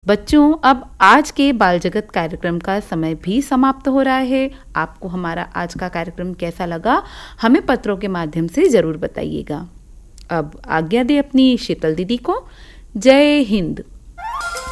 बच्चों, अब आज के बाल जगत कार्यक्रम का समय भी समाप्त हो रहा है। आपको हमारा आज का कार्यक्रम कैसा लगा, हमें पत्रों के माध्यम से ज़रूर बताइएगा। अब आज्ञा दें अपनी शीतल दीदी को। जय हिंद।